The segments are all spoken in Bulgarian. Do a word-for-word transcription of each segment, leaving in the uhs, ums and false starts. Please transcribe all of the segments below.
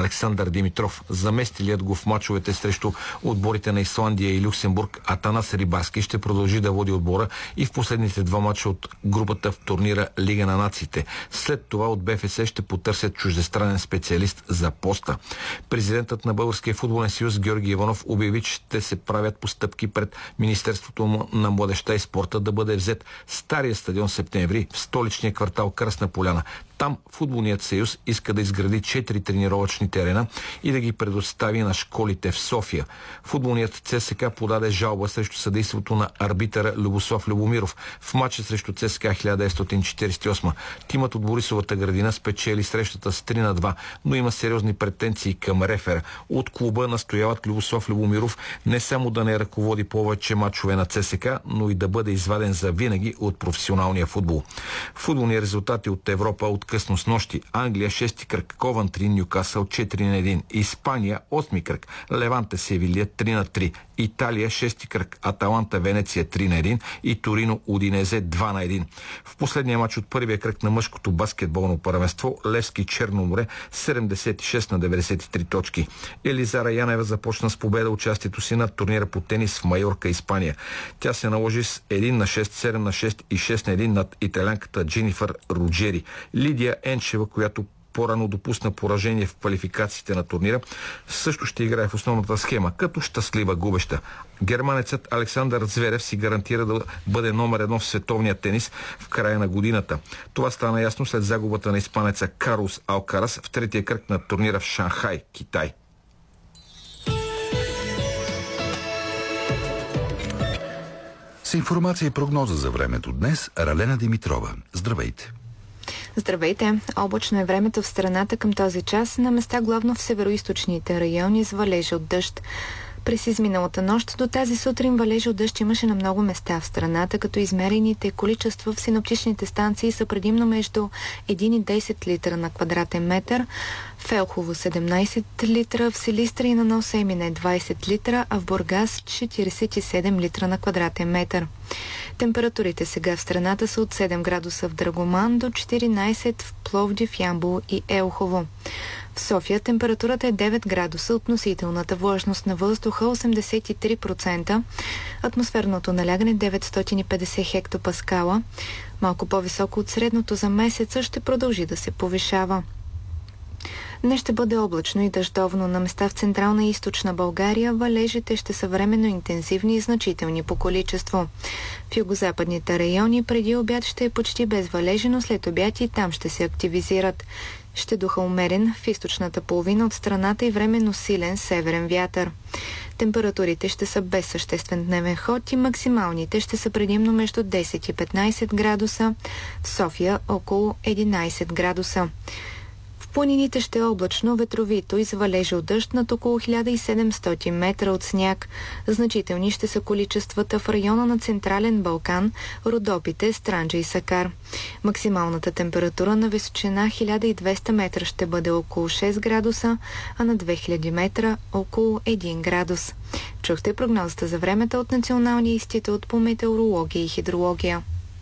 Александър Димитров. Заместилият го в мачовете срещу отборите на Исландия и Люксембург Атанас Рибарски ще продължи да води отбора и в последните два мача от групата в турнира Лига на нациите. След това от БФС ще потърсят чуждестранен специалист за поста. Президентът на Българския футболен съюз Георги Иванов обяви, че ще се правят постъпки пред Министерството на младежта и спорта да бъде взет стария стадион Септември в столичния квартал Красна поляна. Там Футболният съюз иска да изгради четири тренировъчни терена и да ги предостави на школите в София. Футболният ЦСКА подаде жалба срещу съдейството на арбитъра Любослав Любомиров в матча срещу ЦСКА хиляда деветстотин четиридесет и осма. Тимът от Борисовата градина спечели срещата с три на два, но има сериозни претенции към рефера. От клуба настояват Любослав Любомиров не само да не ръководи повече мачове на ЦСКА, но и да бъде изваден за винаги от професионалния футбол. Футболни резултати от Европа от късно с нощи. Англия шести кръг, Ковантри, Нюкасъл четири на един. Испания осми кръг, Леванте Севилия три на три. Италия шести кръг, Аталанта Венеция три на един и Торино Удинезе два на един. В последния мач от първия кръг на мъжкото баскетболно първенство Левски Черно море седемдесет и шест на деветдесет и три точки. Елизара Янева започна с победа участието си на турнира по тенис в Майорка, Испания. Тя се наложи с един на шест, седем на шест и шест на един над италянката Дженифър Руджери. Лидия Енчева, която по-рано допусна поражение в квалификациите на турнира, също ще играе в основната схема, като щастлива губеща. Германецът Александър Зверев си гарантира да бъде номер едно в световния тенис в края на годината. Това стана ясно след загубата на испанеца Карлос Алкарас в третия кръг на турнира в Шанхай, Китай. С информация и прогноза за времето днес, Ралена Димитрова. Здравейте! Здравейте! Облачно е времето в страната към този час, на места главно в североизточните райони с валежи от дъжд. През изминалата нощ до тази сутрин валежи от дъжд имаше на много места в страната, като измерените количества в синоптичните станции са предимно между един и десет литра на квадратен метър, в Елхово седемнайсет литра, в Силистра и на Нос Емине двайсет литра, а в Бургас четирийсет и седем литра на квадратен метър. Температурите сега в страната са от седем градуса в Драгоман до четиринайсет в Пловдив, Ямбол и Елхово. В София температурата е девет градуса, относителната влажност на въздуха осемдесет и три процента, атмосферното налягане деветстотин и петдесет хектопаскала, малко по-високо от средното за месеца, ще продължи да се повишава. Днес ще бъде облачно и дъждовно. На места в централна и източна България валежите ще са временно интензивни и значителни по количество. В югозападните райони преди обяд ще е почти без валежи, но след обяд и там ще се активизират. Ще духа умерен в източната половина от страната и временно силен северен вятър. Температурите ще са без съществен дневен ход и максималните ще са предимно между десет и петнайсет градуса, в София около единайсет градуса. В планините ще е облачно, ветровито и с валежи от дъжд над около хиляда и седемстотин метра от сняг. Значителни ще са количествата в района на Централен Балкан, Родопите, Странджа и Сакар. Максималната температура на височина хиляда и двеста метра ще бъде около шест градуса, а на две хиляди метра около един градус. Чухте прогнозата за времето от Националния институт по метеорология и хидрология.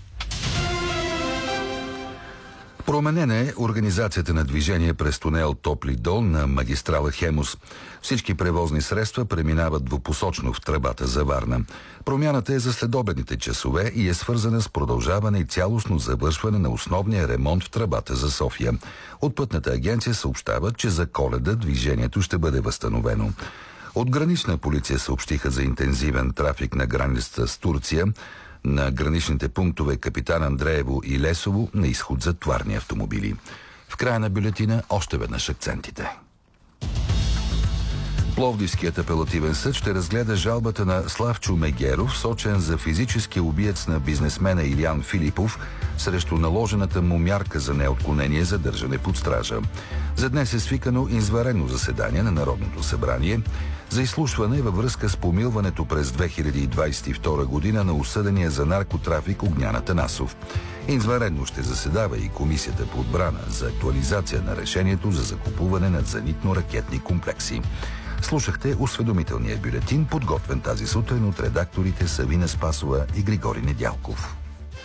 Променена е организацията на движение през тунел Топли дол на магистрала Хемус. Всички превозни средства преминават двупосочно в тръбата за Варна. Промяната е за следобедните часове и е свързана с продължаване и цялостно завършване на основния ремонт в тръбата за София. От Пътната агенция съобщават, че за Коледа движението ще бъде възстановено. От Гранична полиция съобщиха за интензивен трафик на границата с Турция. На граничните пунктове Капитан Андреево и Лесово на изход за товарни автомобили. В края на бюлетина още веднъж акцентите. Пловдивският апелативен съд ще разгледа жалбата на Славчо Мегеров, сочен за физически убиец на бизнесмена Илиян Филипов, срещу наложената му мярка за неотклонение за държане под стража. За днес е свикано извънредно заседание на Народното събрание за изслушване във връзка с помилването през две хиляди двайсет и втора година на осъдения за наркотрафик Огнян Атанасов. Извънредно ще заседава и Комисията по отбрана за актуализация на решението за закупуване на зенитно-ракетни комплекси. Слушахте осведомителния бюлетин, подготвен тази сутрин от редакторите Савина Спасова и Григорий Недялков.